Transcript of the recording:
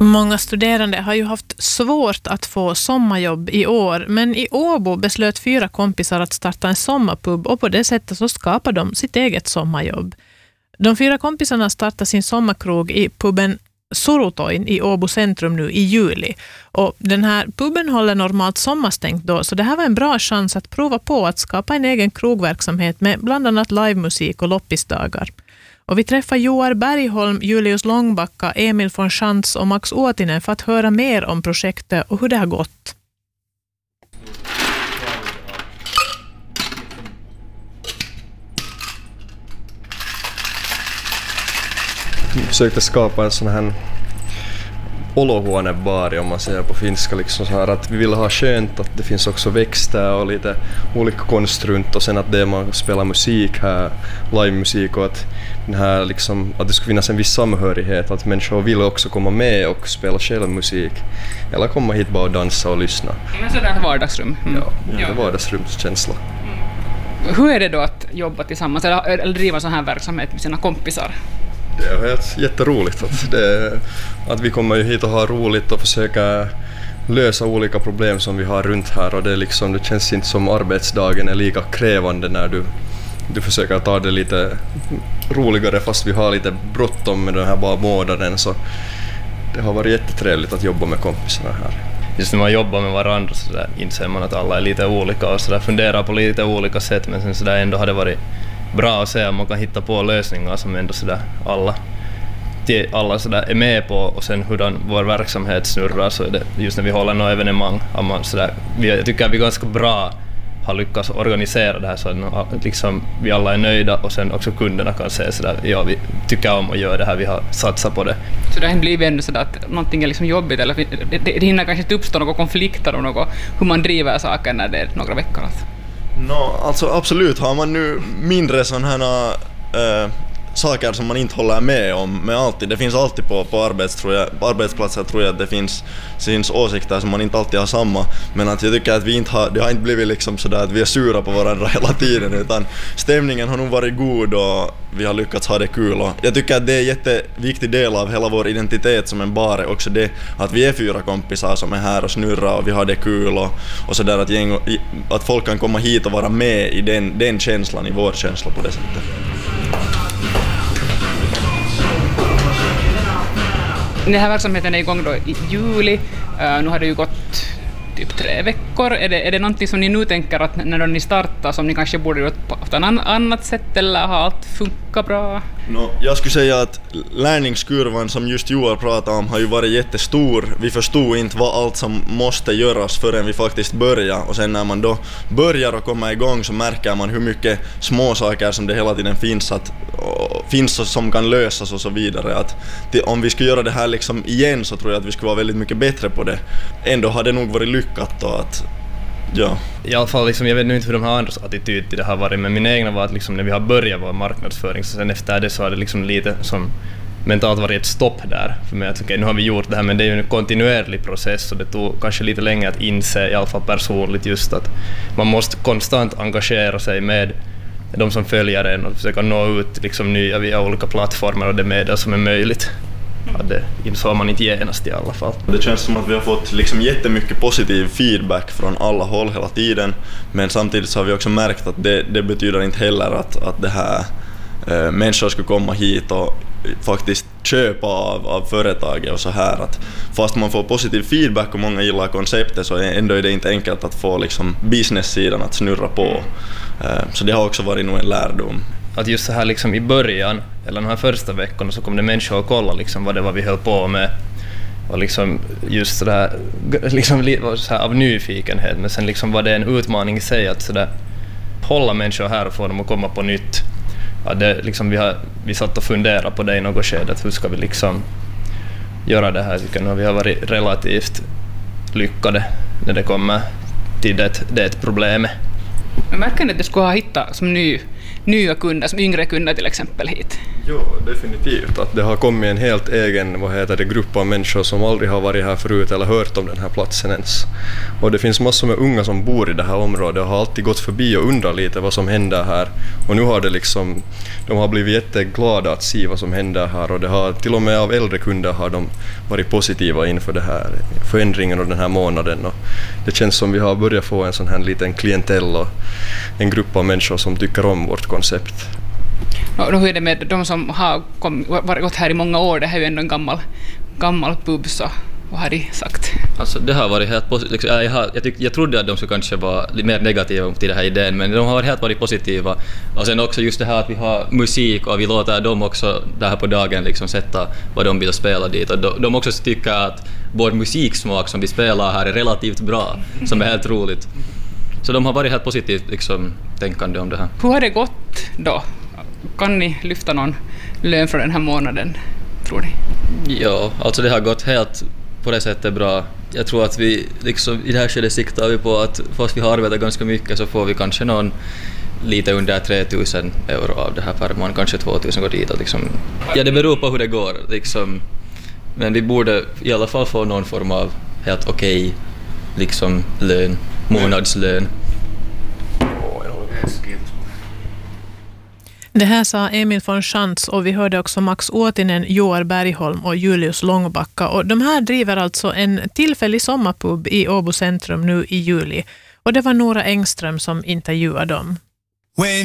Många studerande har ju haft svårt att få sommarjobb i år, men i Åbo beslöt 4 kompisar att starta en sommarpub och på det sättet så skapar de sitt eget sommarjobb. De 4 kompisarna startar sin sommarkrog i puben Surutoin i Åbo centrum nu i juli. Och den här puben håller normalt sommarstängt då, så det här var en bra chans att prova på att skapa en egen krogverksamhet med bland annat livemusik och loppisdagar. Och vi träffar Joar Bergholm, Julius Långbacka, Emil von Schantz och Max Åtinen för att höra mer om projektet och hur det har gått. Vi försökte skapa en sån här olohuonebar, om man säger på finska, liksom så här att vi vill ha skönt, att det finns också växter och lite olika konst runt, och sen att det man spelar musik här, livemusik, och att den här liksom, att det ska finnas en viss samhörighet, att människor vill också komma med och spela själv musik eller komma hit bara och dansa och lyssna. Men så det är vardagsrum. Ja, det är vardagsrumskänsla. Hur är det då att jobba tillsammans eller driva sån här verksamhet med sina kompisar? Det är jätteroligt att vi kommer hit och har roligt och försöka lösa olika problem som vi har runt här, och det känns inte som arbetsdagen är lika krävande när du försöker ta det lite roligare fast vi har lite bråttom med den här bara månaden, så det har varit jättetrevligt att jobba med kompisarna här. Just när man jobbar med varandra så där inser man att alla är lite olika och så där funderar på lite olika sätt, men sen så där ändå har det varit bra att se att man kan hitta på lösningar som ändå så där alla så där är med på, och sen hur vår verksamhet snurrar, så är det just när vi håller några evenemang att man så där, jag tycker att vi ganska bra har lyckats organisera det här så att liksom, vi alla är nöjda, och sen också kunderna kan säga så där, ja, vi tycker om att göra det här, vi har satsat på det. Så det har blivit ändå så där att någonting är liksom jobbigt, eller det hinner kanske inte uppstå några konflikter om hur man driver saker när det är några veckor? Alltså absolut, har man nu mindre sådana här saker som man inte håller med om, men alltid, det finns alltid på arbetsplatser tror jag att det finns åsikter som man inte alltid har samma, men att jag tycker att det har inte blivit liksom sådär att vi är sura på varandra hela tiden, utan stämningen har nog varit god och vi har lyckats ha det kul, och jag tycker att det är en jätteviktig del av hela vår identitet som en bar, är också det att vi är 4 kompisar som är här och snurrar och vi har det kul och sådär, att folk kan komma hit och vara med i den känslan, i vår känsla på det sättet. Den här verksamheten är igång då i juli. Nu har det ju gått typ 3 veckor. Är det någonting som ni nu tänker att när ni startar som ni kanske borde gjort på ett annat sätt, eller har allt funkat bra? Jag skulle säga att lärningskurvan som just Johan pratade om har ju varit jättestor. Vi förstod inte vad allt som måste göras förrän vi faktiskt börjar, och sen när man då börjar och kommer igång så märker man hur mycket små saker som det hela tiden finns som kan lösas och så vidare. Om vi skulle göra det här liksom igen så tror jag att vi skulle vara väldigt mycket bättre på det. Ändå har det nog varit lyckat då ja. I alla fall liksom, jag vet nu inte hur de här andras attityd till det har varit, men min egna var att liksom, när vi har börjat vår marknadsföring, så sen efter det så har det liksom lite som mentalt varit ett stopp där för mig, att nu har vi gjort det här, men det är ju en kontinuerlig process, och det tog kanske lite länge att inse, i alla fall personligt, just att man måste konstant engagera sig med de som följer en och försöka nå ut liksom nya via olika plattformar och det medel som är möjligt. Ja, det insåg man inte genast i alla fall. Det känns som att vi har fått liksom jättemycket positiv feedback från alla håll hela tiden, men samtidigt så har vi också märkt att det betyder inte heller att det här människor ska komma hit och faktiskt köpa av företaget och så här, att fast man får positiv feedback och många gillar konceptet, så ändå är det inte enkelt att få liksom business-sidan att snurra på. Så det har också varit nog en lärdom. Att just så här liksom i början, eller de här första veckorna, så kom det människor och kolla liksom vad det var vi höll på med, och liksom just sådär liksom så här av nyfikenhet, men sen liksom var det en utmaning i sig att sådär hålla människor här och få dem att komma på nytt. Ja, det liksom vi satt och funderade på det i något skede, att hur ska vi liksom göra det här, tycker jag. Vi har varit relativt lyckade när det kommer till det problemet. Men märker ni att det skulle ha hittat som nya kunder, som yngre kunder till exempel hit? Jo, definitivt. Att det har kommit en helt egen grupp av människor som aldrig har varit här förut eller hört om den här platsen ens. Och det finns massor med unga som bor i det här området och har alltid gått förbi och undrat lite vad som händer här. Och nu har de har blivit jätteglada att se vad som händer här, och det har till och med av äldre kunder har de varit positiva inför det här förändringen och den här månaden. Och det känns som vi har börjat få en sån här liten klientell och en grupp av människor som tycker om vårt koncept. Och hur är det med de som har gått här i många år? Det här är ju ändå en gammal pub, så vad har de sagt? Alltså det har varit helt positivt. Jag trodde att de skulle kanske vara lite mer negativa till den här idén, men de har helt varit positiva. Och sen också just det här att vi har musik och vi låter dem också där här på dagen liksom sätta vad de vill spela dit. Och de också tycker att vår musiksmak som vi spelar här är relativt bra, som är helt roligt. Så de har varit helt positivt liksom tänkande om det här. Hur har det gått då? Kan ni lyfta någon lön för den här månaden, tror ni? Ja, alltså det har gått helt på det sättet bra. Jag tror att vi liksom, i det här skedet siktar vi på att fast vi har arbetat ganska mycket så får vi kanske någon lite under 3 000 euro av det här per månad, kanske 2 000 går dit. Liksom. Ja, det beror på hur det går. Liksom. Men vi borde i alla fall få någon form av helt okej liksom, lön, månadslön. Det här sa Emil von Schantz, och vi hörde också Max Åtinen, Joar Bergholm och Julius Långbacka. Och de här driver alltså en tillfällig sommarpub i Åbo centrum nu i juli. Och det var Nora Engström som intervjuade dem.